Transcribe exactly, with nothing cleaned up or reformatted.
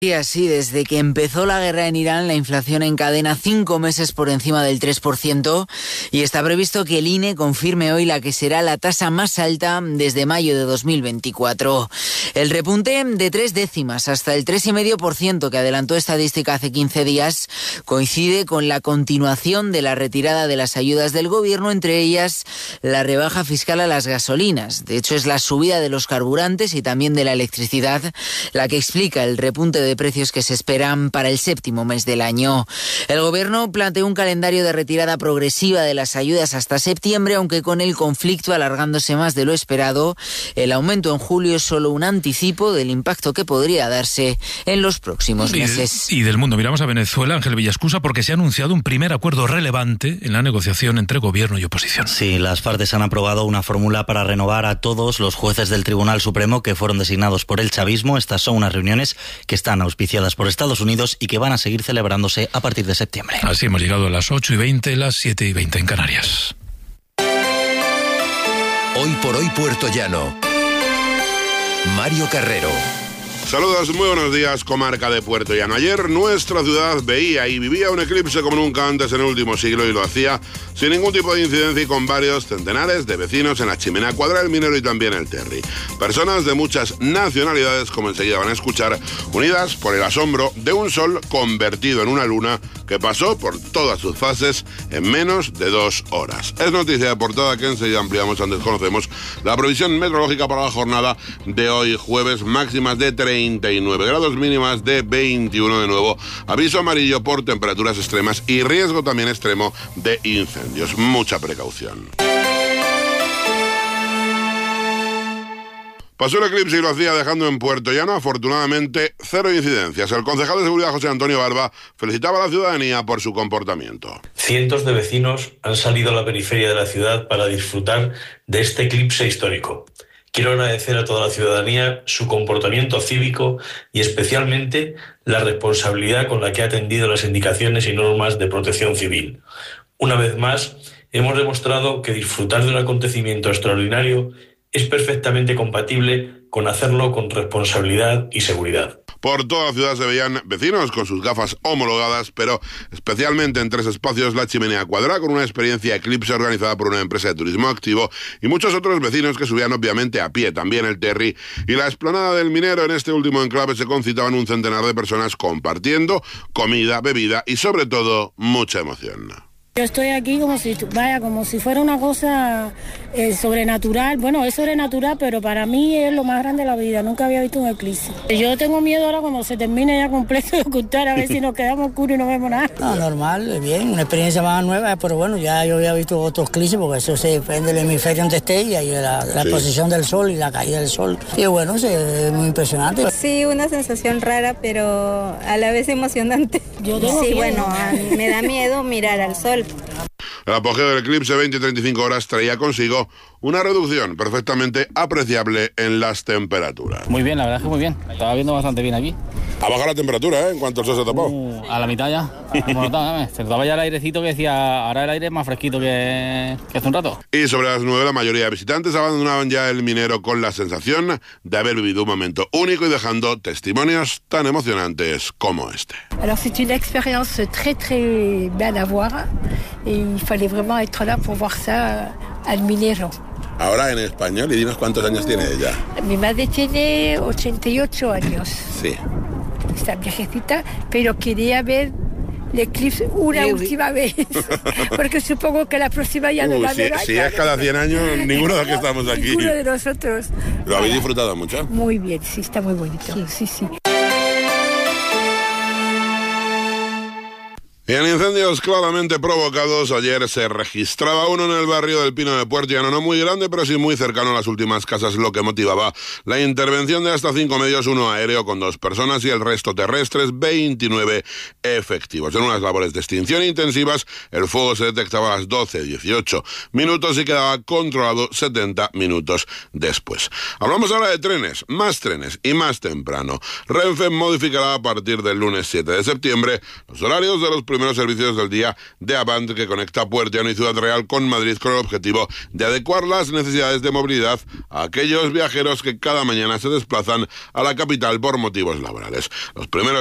Y así, desde que empezó la guerra en Irán, la inflación encadena cinco meses por encima del tres por ciento y está previsto que el I N E confirme hoy la que será la tasa más alta desde mayo de dos mil veinticuatro. El repunte de tres décimas hasta el tres coma cinco por ciento que adelantó Estadística hace quince días coincide con la continuación de la retirada de las ayudas del gobierno, entre ellas la rebaja fiscal a las gasolinas. De hecho, es la subida de los carburantes y también de la electricidad la que explica el repunte de de precios que se esperan para el séptimo mes del año. El gobierno planteó un calendario de retirada progresiva de las ayudas hasta septiembre, aunque con el conflicto alargándose más de lo esperado, el aumento en julio es solo un anticipo del impacto que podría darse en los próximos meses. Y, y del mundo miramos a Venezuela, Ángel Villascusa, porque se ha anunciado un primer acuerdo relevante en la negociación entre gobierno y oposición. Sí, las partes han aprobado una fórmula para renovar a todos los jueces del Tribunal Supremo que fueron designados por el chavismo. Estas son unas reuniones que están auspiciadas por Estados Unidos y que van a seguir celebrándose a partir de septiembre. Así hemos llegado a las ocho y veinte, las siete y veinte en Canarias. Hoy por hoy Puerto Llano. Mario Carrero. Saludos, muy buenos días, comarca de Puerto Llano. Ayer nuestra ciudad veía y vivía un eclipse como nunca antes en el último siglo, y lo hacía sin ningún tipo de incidencia y con varios centenares de vecinos en la Chimenea Cuadra, el Minero y también el Terri. Personas de muchas nacionalidades, como enseguida van a escuchar, unidas por el asombro de un sol convertido en una luna que pasó por todas sus fases en menos de dos horas. Es noticia de portada que enseguida ampliamos. Antes conocemos la previsión meteorológica para la jornada de hoy jueves, máximas de treinta y nueve grados, mínimas de veintiuno de nuevo. Aviso amarillo por temperaturas extremas y riesgo también extremo de incendios. Mucha precaución. Pasó el eclipse y lo hacía dejando en Puerto Llano, afortunadamente, cero incidencias. El concejal de Seguridad, José Antonio Barba, felicitaba a la ciudadanía por su comportamiento. Cientos de vecinos han salido a la periferia de la ciudad para disfrutar de este eclipse histórico. Quiero agradecer a toda la ciudadanía su comportamiento cívico y especialmente la responsabilidad con la que ha atendido las indicaciones y normas de protección civil. Una vez más, hemos demostrado que disfrutar de un acontecimiento extraordinario es perfectamente compatible con hacerlo con responsabilidad y seguridad. Por toda la ciudad se veían vecinos con sus gafas homologadas, pero especialmente en tres espacios: la Chimenea Cuadra, con una experiencia eclipse organizada por una empresa de turismo activo, y muchos otros vecinos que subían obviamente a pie, también el Terri y la explanada del Minero. En este último enclave se concitaban un centenar de personas compartiendo comida, bebida y sobre todo mucha emoción. Yo estoy aquí como si, vaya, como si fuera una cosa eh, sobrenatural. Bueno, es sobrenatural, pero para mí es lo más grande de la vida. Nunca había visto un eclipse. Yo tengo miedo ahora cuando se termine ya completo de ocultar, a ver si nos quedamos oscuros y no vemos nada. No, normal, bien, una experiencia más nueva, pero bueno, ya yo había visto otros eclipses, porque eso se depende del hemisferio donde esté y ahí la, la sí. posición del sol y la caída del sol. Y bueno, es muy impresionante. Sí, una sensación rara, pero a la vez emocionante. Yo tengo sí, miedo. Bueno, me da miedo mirar al sol. El apogeo del eclipse, veinte y treinta y cinco horas, traía consigo una reducción perfectamente apreciable en las temperaturas. Muy bien, la verdad es que muy bien. Estaba viendo bastante bien aquí. Ha bajado la temperatura, ¿eh? En cuanto el sol se tapó. Uh, a la mitad ya. Se notaba ya el airecito que decía, ahora el aire es más fresquito que, que hace un rato. Y sobre las nueve, la mayoría de visitantes abandonaban ya el Minero con la sensación de haber vivido un momento único y dejando testimonios tan emocionantes como este. Alors c'est une expérience très très belle à voir et il fallait vraiment être là pour voir ça al Minero. Ahora en español, y dinos cuántos años tiene ella. Mi madre tiene ochenta y ocho años. Sí. Está viejecita, pero quería ver el eclipse una sí, última vez, porque supongo que la próxima ya no uh, la si, verá. Si es cada cien años, ninguno de los que estamos aquí. Ninguno de nosotros. ¿Lo habéis disfrutado mucho? Muy bien, sí, está muy bonito. Sí, sí. sí. Y en incendios claramente provocados, ayer se registraba uno en el barrio del Pino de Puerto Llano, no muy grande, pero sí muy cercano a las últimas casas, lo que motivaba la intervención de hasta cinco medios, uno aéreo con dos personas y el resto terrestres, veintinueve efectivos. En unas labores de extinción intensivas, el fuego se detectaba a las doce dieciocho minutos y quedaba controlado setenta minutos después. Hablamos ahora de trenes, más trenes y más temprano. Renfe modificará a partir del lunes siete de septiembre los horarios de los primeros primeros servicios del día de Avant, que conecta Puerto Llano y Ciudad Real con Madrid, con el objetivo de adecuar las necesidades de movilidad a aquellos viajeros que cada mañana se desplazan a la capital por motivos laborales. Los primeros